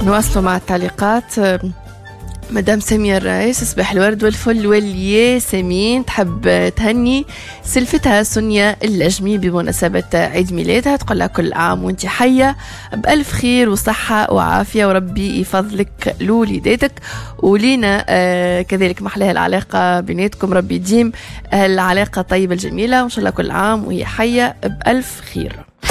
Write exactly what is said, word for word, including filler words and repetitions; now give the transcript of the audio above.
نواصلوا مع التعليقات. مدام سمية الرئيس، صباح الورد والفل والياسمين، تحب تهني سلفتها سونيا اللجمي بمناسبة عيد ميلادها، تقول لها كل عام وانت حية بألف خير وصحة وعافية، وربي يفضلك لوليداتك ولينا آه كذلك محلها العلاقة بيناتكم، ربي يديم العلاقة طيبة الجميلة وإن شاء الله كل عام وهي حية بألف خير.